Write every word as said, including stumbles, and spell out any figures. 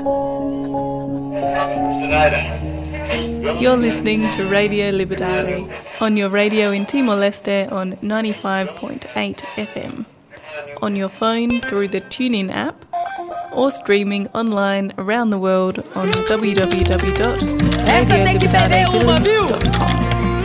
You're listening to Radio Liberdade on your radio in Timor-Leste on ninety-five point eight F M, on your phone through the TuneIn app, or streaming online around the world on w w w dot radio liberdade dot com.